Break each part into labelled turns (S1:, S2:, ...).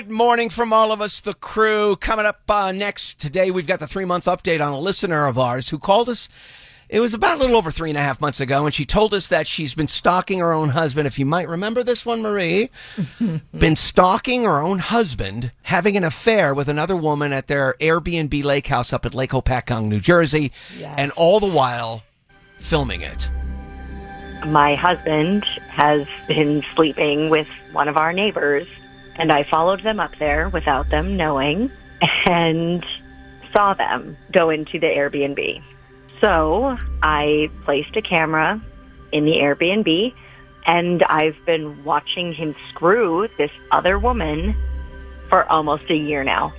S1: Good morning from all of us, the crew. Coming up next today, we've got the 3-month update on a listener of ours who called us. It was about a little over 3.5 months ago, and she told us that she's been stalking her own husband. If you might remember this one, Marie, been stalking her own husband, having an affair with another woman at their Airbnb lake house up at Lake Hopatcong, New Jersey, and all the while filming it.
S2: My husband has been sleeping with one of our neighbors, and I followed them up there without them knowing and saw them go into the Airbnb. So I placed a camera in the Airbnb, and I've been watching him screw this other woman for almost a year now.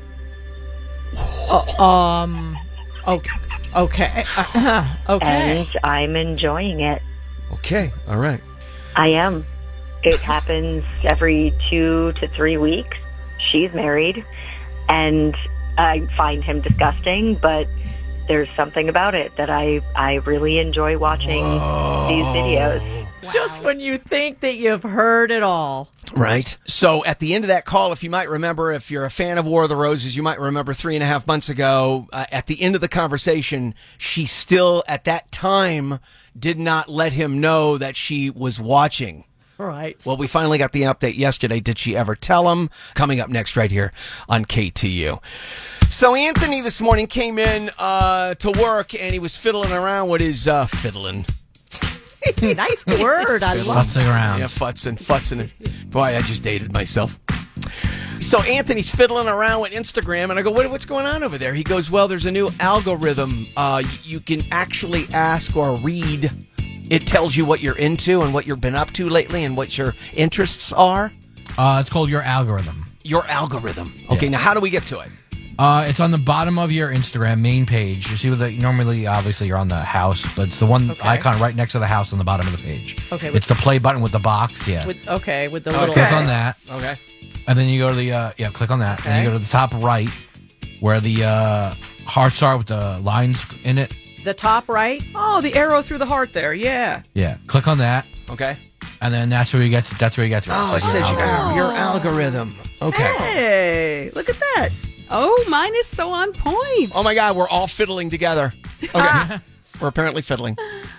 S3: Okay.
S2: And I'm enjoying it.
S1: Okay, all right.
S2: I am. It happens every 2 to 3 weeks. She's married, and I find him disgusting, but there's something about it that I really enjoy watching these videos.
S3: Wow. Just when you think that you've heard it all.
S1: Right. So at the end of that call, if you might remember, if you're a fan of War of the Roses, you might remember 3.5 months ago, at the end of the conversation, she still, at that time, did not let him know that she was watching.
S3: Right.
S1: Well, we finally got the update yesterday. Did she ever tell him? Coming up next right here on KTU. So Anthony this morning came in to work, and he was fiddling around with his fiddling.
S3: Nice word. I love
S4: Futzing around.
S1: Yeah, futzing. Boy, I just dated myself. So Anthony's fiddling around with Instagram, and I go, what's going on over there? He goes, well, there's a new algorithm. You can actually ask or read. It tells you what you're into and what you've been up to lately and what your interests are.
S4: It's called Your Algorithm.
S1: Your algorithm. Okay, Now how do we get to it?
S4: It's on the bottom of your Instagram main page. You see normally, obviously, you're on the house, but it's the one icon right next to the house on the bottom of the page.
S3: Okay.
S4: It's the play button with the box,
S3: with the little...
S4: Click on that.
S1: Okay.
S4: And then you go to the, click on that.
S3: Okay.
S4: And you go to the top right where the hearts are with the lines in it.
S3: The top right? Oh, the arrow through the heart there. Yeah.
S4: Yeah. Click on that.
S1: Okay.
S4: And then that's where you get to.
S1: Oh, it says your algorithm. Okay.
S3: Hey, look at that.
S5: Oh, mine is so on point.
S1: Oh, my God, we're all fiddling together. Okay. We're apparently fiddling.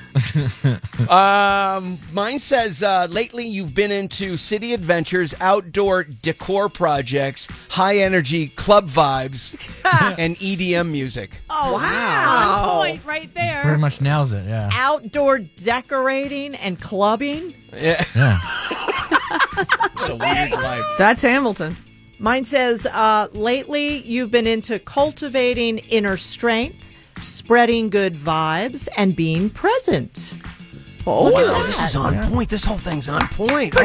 S1: Mine says, lately you've been into city adventures, outdoor decor projects, high-energy club vibes, and EDM music.
S5: Oh,
S3: wow.
S5: On point right there.
S4: Pretty much nails it, yeah.
S3: Outdoor decorating and clubbing.
S1: Yeah. What a weird life.
S3: That's Hamilton. Mine says, lately you've been into cultivating inner strength, spreading good vibes, and being present.
S1: Oh,
S3: Look at
S1: wow,
S3: that.
S1: this is on point. This whole thing's on point.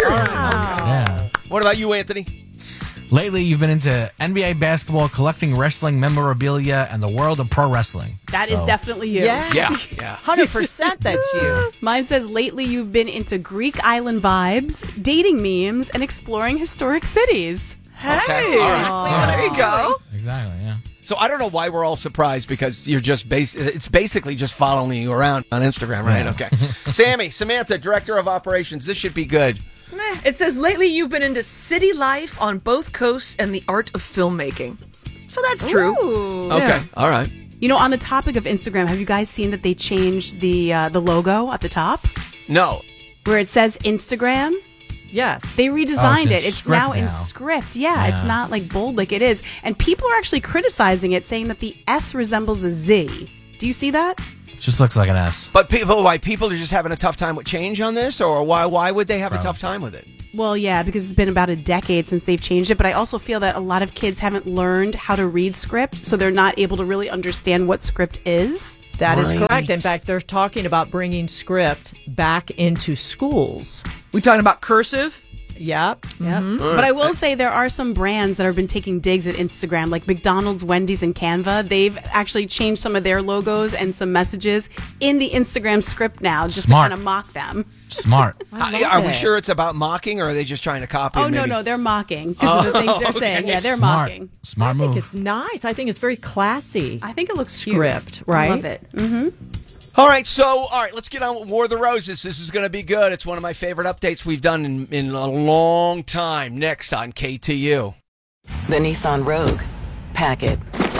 S4: Yeah.
S1: What about you, Anthony?
S4: Lately, you've been into NBA basketball, collecting wrestling memorabilia, and the world of pro wrestling.
S5: That is definitely you.
S3: Yeah.
S1: Yeah.
S3: 100% that's you.
S5: Mine says, lately you've been into Greek island vibes, dating memes, and exploring historic cities.
S1: Okay. All right.
S3: There you go.
S4: Exactly, yeah.
S1: So I don't know why we're all surprised because you're just it's basically just following you around on Instagram, right?
S4: Yeah.
S1: Okay. Samantha, Director of Operations. This should be good.
S6: It says, lately you've been into city life on both coasts and the art of filmmaking. So that's true.
S5: Ooh.
S1: Okay.
S6: Yeah.
S1: All right.
S5: You know, on the topic of Instagram, have you guys seen that they changed the logo at the top?
S1: No.
S5: Where it says Instagram?
S3: Yes.
S5: They redesigned
S4: it's in
S5: it. It's
S4: script
S5: now in
S4: now.
S5: script. Yeah, it's not like bold like it is. And people are actually criticizing it, saying that the S resembles a Z. Do you see that?
S4: Just looks like an S.
S1: But people are just having a tough time with change on this, or why would they have a tough time with it?
S5: Well, yeah, because it's been about a decade since they've changed it. But I also feel that a lot of kids haven't learned how to read script, so they're not able to really understand what script is.
S3: That is correct. In fact, they're talking about bringing script back into schools.
S6: We talking about cursive?
S3: Yep.
S5: But I will say there are some brands that have been taking digs at Instagram, like McDonald's, Wendy's, and Canva. They've actually changed some of their logos and some messages in the Instagram script now, just
S4: Smart.
S5: to kind of mock them.
S4: Smart.
S1: Are we sure it's about mocking, or are they just trying to copy?
S5: Oh,
S1: and maybe-
S5: no, they're mocking. The things they're saying. Yeah, they're
S4: Smart.
S5: mocking.
S4: Smart
S3: I
S4: move.
S3: think it's nice. I think it's very classy.
S5: I think it looks cute.
S3: Script, right?
S5: I love it. Mm-hmm.
S1: All right, let's get on with War of the Roses. This is going to be good. It's one of my favorite updates we've done in a long time. Next on KTU.
S7: The Nissan Rogue. Pack it.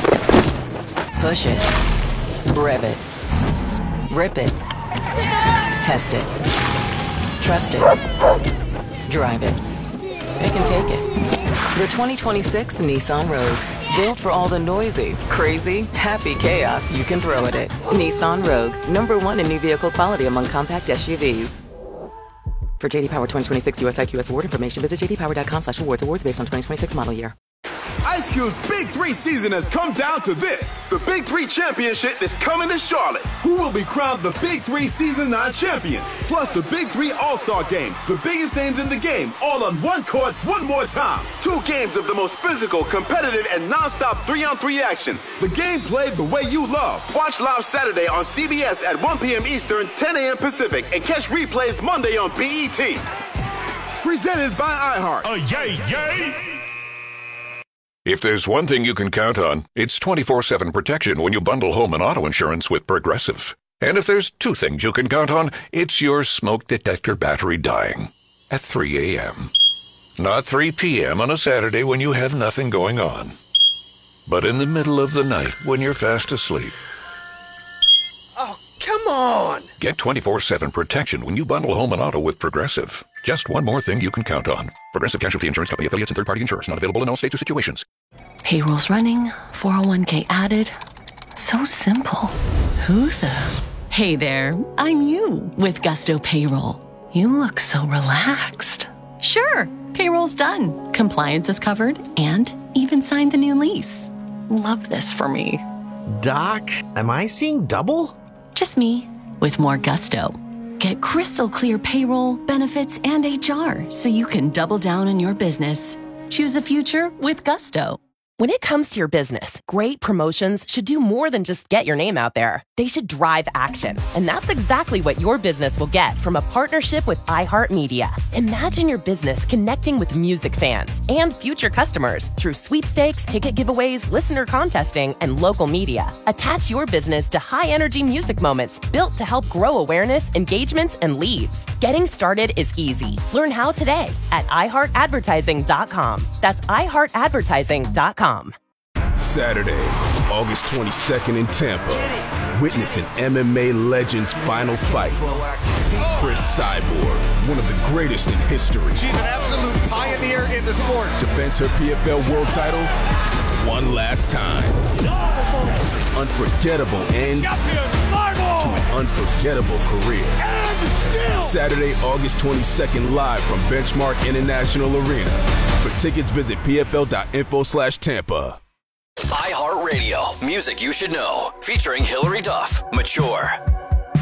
S7: Push it. Rev it. Rip it. Test it. Trust it. Drive it. It can take it. The 2026 Nissan Rogue. Built for all the noisy, crazy, happy chaos you can throw at it. Nissan Rogue. #1 in new vehicle quality among compact SUVs. For JD Power 2026 US IQS award information, visit jdpower.com/awards. Awards based on 2026 model year.
S8: Ice Cube's Big 3 season has come down to this. The Big 3 Championship is coming to Charlotte. Who will be crowned the Big 3 Season 9 champion? Plus the Big 3 All-Star Game. The biggest names in the game, all on one court, one more time. 2 games of the most physical, competitive, and non-stop 3-on-3 action. The game played the way you love. Watch live Saturday on CBS at 1 p.m. Eastern, 10 a.m. Pacific, and catch replays Monday on BET. Presented by iHeart.
S9: Yay, yay! If there's one thing you can count on, it's 24/7 protection when you bundle home and auto insurance with Progressive. And if there's 2 things you can count on, it's your smoke detector battery dying at 3 a.m. Not 3 p.m. on a Saturday when you have nothing going on, but in the middle of the night when you're fast asleep.
S10: Oh, come on!
S9: Get 24/7 protection when you bundle home and auto with Progressive. Just one more thing you can count on. Progressive Casualty Insurance Company, affiliates, and third-party insurers. Not available in all states or situations.
S11: Payroll's running, 401k added. So simple. Who the? Hey there, I'm you with Gusto Payroll. You look so relaxed. Sure, payroll's done. Compliance is covered and even signed the new lease. Love this for me.
S10: Doc, am I seeing double?
S11: Just me with more gusto. Get crystal clear payroll, benefits, and HR so you can double down on your business. Choose a future with Gusto.
S12: When it comes to your business, great promotions should do more than just get your name out there. They should drive action. And that's exactly what your business will get from a partnership with iHeartMedia. Imagine your business connecting with music fans and future customers through sweepstakes, ticket giveaways, listener contesting, and local media. Attach your business to high-energy music moments built to help grow awareness, engagements, and leads. Getting started is easy. Learn how today at iHeartAdvertising.com. That's iHeartAdvertising.com.
S8: Saturday, August 22nd in Tampa. Witness an MMA legend's final fight. Chris Cyborg, one of the greatest in history.
S10: She's an absolute pioneer in the sport.
S8: Defends her PFL world title one last time. Unforgettable end to an unforgettable career. Saturday, August 22nd, live from Benchmark International Arena. For tickets, visit pfl.info/Tampa.
S13: iHeartRadio, music you should know, featuring Hillary Duff, Mature.